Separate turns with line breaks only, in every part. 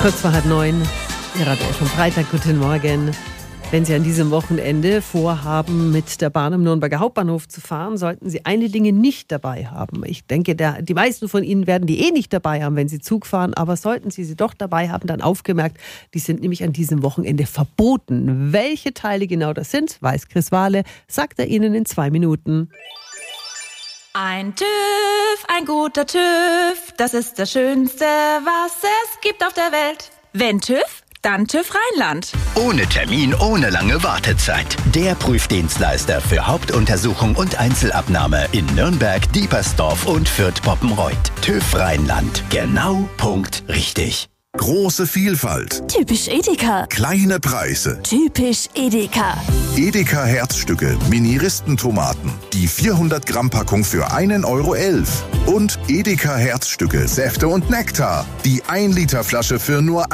Kurz vor 8:30, Ihr Radio vom Freitag, guten Morgen. Wenn Sie an diesem Wochenende vorhaben, mit der Bahn am Nürnberger Hauptbahnhof zu fahren, sollten Sie einige Dinge nicht dabei haben. Ich denke, die meisten von Ihnen werden die nicht dabei haben, wenn Sie Zug fahren. Aber sollten Sie sie doch dabei haben, dann aufgemerkt, die sind nämlich an diesem Wochenende verboten. Welche Teile genau das sind, weiß Chris Wahle, sagt er Ihnen in 2 Minuten.
Ein TÜV, ein guter TÜV, das ist das Schönste, was es gibt auf der Welt. Wenn TÜV, dann TÜV Rheinland.
Ohne Termin, ohne lange Wartezeit. Der Prüfdienstleister für Hauptuntersuchung und Einzelabnahme in Nürnberg, Diepersdorf und Fürth-Poppenreuth. TÜV Rheinland. Genau, Punkt, richtig.
Große Vielfalt.
Typisch Edeka.
Kleine Preise.
Typisch Edeka.
Edeka Herzstücke, Mini-Ristentomaten. Die 400 Gramm Packung für 1,11 €. Und Edeka Herzstücke, Säfte und Nektar. Die 1 Liter Flasche für nur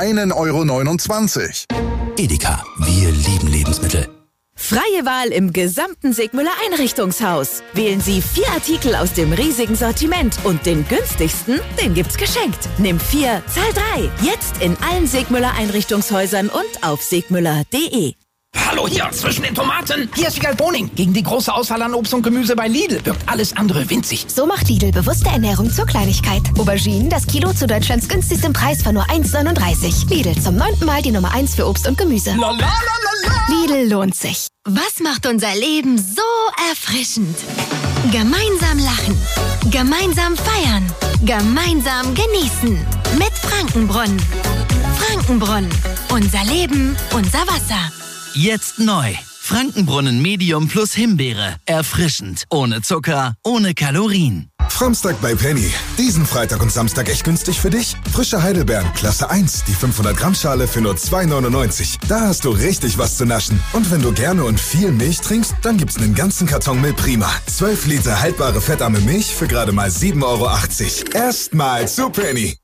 1,29 €.
Edeka, wir lieben Lebensmittel.
Freie Wahl im gesamten Sigmüller Einrichtungshaus. Wählen Sie 4 Artikel aus dem riesigen Sortiment und den günstigsten, den gibt's geschenkt. Nimm 4, zahl 3. Jetzt in allen Sigmüller Einrichtungshäusern und auf sigmüller.de.
Hallo hier, zwischen den Tomaten. Hier ist Wiegald Boning. Gegen die große Auswahl an Obst und Gemüse bei Lidl wirkt alles andere winzig.
So macht Lidl bewusste Ernährung zur Kleinigkeit. Auberginen, das Kilo zu Deutschlands günstigstem Preis von nur 1,39 €. Lidl, zum 9. Mal die Nummer 1 für Obst und Gemüse. Lidl lohnt sich.
Was macht unser Leben so erfrischend? Gemeinsam lachen, gemeinsam feiern, gemeinsam genießen. Mit Frankenbrunnen. Frankenbrunnen. Unser Leben, unser Wasser.
Jetzt neu. Frankenbrunnen Medium plus Himbeere. Erfrischend. Ohne Zucker, ohne Kalorien.
Framstag bei Penny. Diesen Freitag und Samstag echt günstig für dich? Frische Heidelbeeren, Klasse 1, die 500 Gramm Schale für nur 2,99 €. Da hast du richtig was zu naschen. Und wenn du gerne und viel Milch trinkst, dann gibt's einen ganzen Karton Milch Prima. 12 Liter haltbare fettarme Milch für gerade mal 7,80 €. Erstmal zu Penny.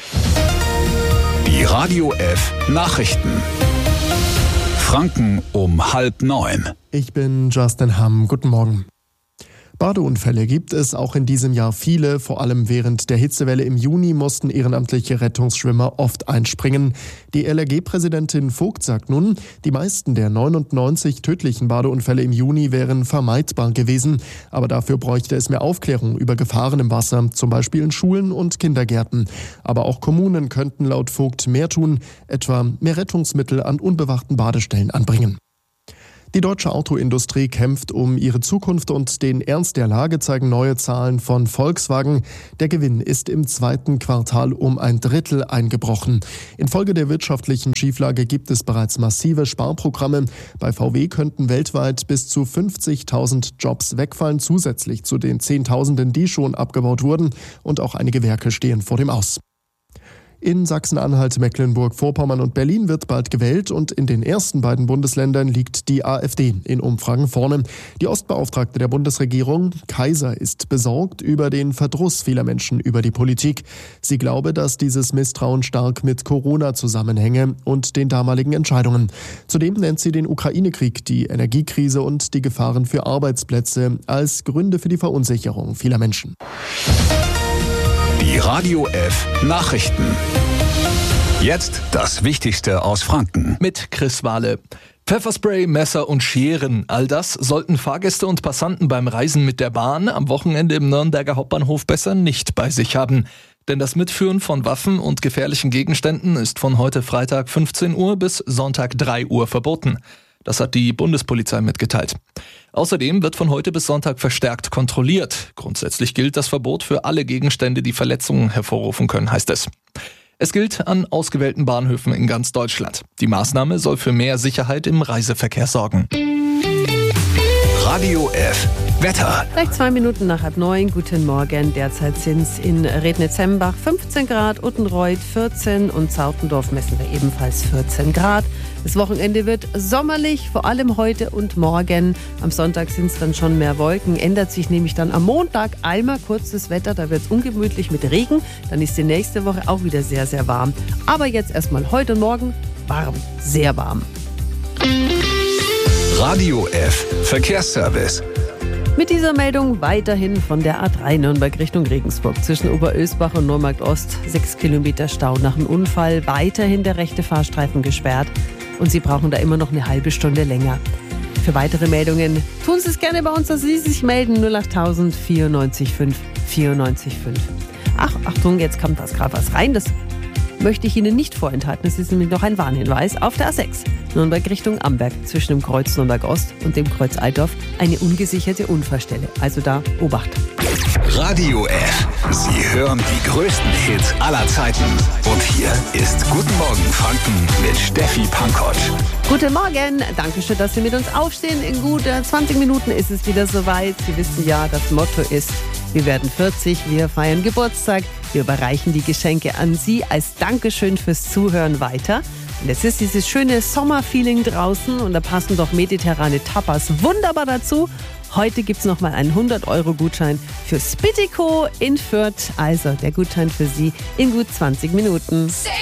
Die Radio F Nachrichten. Franken um 8:30.
Ich bin Justin Hamm. Guten Morgen. Badeunfälle gibt es auch in diesem Jahr viele. Vor allem während der Hitzewelle im Juni mussten ehrenamtliche Rettungsschwimmer oft einspringen. Die LRG-Präsidentin Vogt sagt nun, die meisten der 99 tödlichen Badeunfälle im Juni wären vermeidbar gewesen. Aber dafür bräuchte es mehr Aufklärung über Gefahren im Wasser, zum Beispiel in Schulen und Kindergärten. Aber auch Kommunen könnten laut Vogt mehr tun, etwa mehr Rettungsmittel an unbewachten Badestellen anbringen. Die deutsche Autoindustrie kämpft um ihre Zukunft und den Ernst der Lage zeigen neue Zahlen von Volkswagen. Der Gewinn ist im 2. Quartal um 1/3 eingebrochen. Infolge der wirtschaftlichen Schieflage gibt es bereits massive Sparprogramme. Bei VW könnten weltweit bis zu 50.000 Jobs wegfallen, zusätzlich zu den Zehntausenden, die schon abgebaut wurden. Und auch einige Werke stehen vor dem Aus. In Sachsen-Anhalt, Mecklenburg-Vorpommern und Berlin wird bald gewählt und in den ersten beiden Bundesländern liegt die AfD in Umfragen vorne. Die Ostbeauftragte der Bundesregierung, Kaiser, ist besorgt über den Verdruss vieler Menschen über die Politik. Sie glaube, dass dieses Misstrauen stark mit Corona zusammenhänge und den damaligen Entscheidungen. Zudem nennt sie den Ukraine-Krieg, die Energiekrise und die Gefahren für Arbeitsplätze als Gründe für die Verunsicherung vieler Menschen.
Die Radio F Nachrichten. Jetzt das Wichtigste aus Franken.
Mit Chris Wahle. Pfefferspray, Messer und Scheren, all das sollten Fahrgäste und Passanten beim Reisen mit der Bahn am Wochenende im Nürnberger Hauptbahnhof besser nicht bei sich haben. Denn das Mitführen von Waffen und gefährlichen Gegenständen ist von heute Freitag 15 Uhr bis Sonntag 3 Uhr verboten. Das hat die Bundespolizei mitgeteilt. Außerdem wird von heute bis Sonntag verstärkt kontrolliert. Grundsätzlich gilt das Verbot für alle Gegenstände, die Verletzungen hervorrufen können, heißt es. Es gilt an ausgewählten Bahnhöfen in ganz Deutschland. Die Maßnahme soll für mehr Sicherheit im Reiseverkehr sorgen.
Radio F Wetter.
Gleich 2 Minuten nach 8:30. Guten Morgen. Derzeit sind es in Rednitz-Hembach 15 Grad, Uttenreuth 14 und Zautendorf messen wir ebenfalls 14 Grad. Das Wochenende wird sommerlich, vor allem heute und morgen. Am Sonntag sind es dann schon mehr Wolken. Ändert sich nämlich dann am Montag einmal kurz das Wetter. Da wird es ungemütlich mit Regen. Dann ist die nächste Woche auch wieder sehr, sehr warm. Aber jetzt erstmal heute und morgen warm, sehr warm.
Radio F Verkehrsservice.
Mit dieser Meldung weiterhin von der A3 Nürnberg Richtung Regensburg. Zwischen Oberösbach und Neumarkt Ost 6 Kilometer Stau nach dem Unfall. Weiterhin der rechte Fahrstreifen gesperrt und Sie brauchen da immer noch eine halbe Stunde länger. Für weitere Meldungen tun Sie es gerne bei uns, dass Sie sich melden. 08000 94 5 94 5. Ach, Achtung, jetzt kommt das gerade was rein. Das möchte ich Ihnen nicht vorenthalten. Das ist nämlich noch ein Warnhinweis. Auf der A6 Nürnberg Richtung Amberg zwischen dem Kreuz Nürnberg Ost und dem Kreuz Altdorf eine ungesicherte Unfallstelle. Also da Obacht.
Radio F. Sie hören die größten Hits aller Zeiten. Und hier ist Guten Morgen Franken mit Steffi Pankoć.
Guten Morgen. Dankeschön, dass Sie mit uns aufstehen. In gut 20 Minuten ist es wieder soweit. Sie wissen ja, das Motto ist: Wir werden 40, wir feiern Geburtstag, wir überreichen die Geschenke an Sie als Dankeschön fürs Zuhören weiter. Und es ist dieses schöne Sommerfeeling draußen und da passen doch mediterrane Tapas wunderbar dazu. Heute gibt es nochmal einen 100-Euro-Gutschein für Spittico in Fürth. Also der Gutschein für Sie in gut 20 Minuten.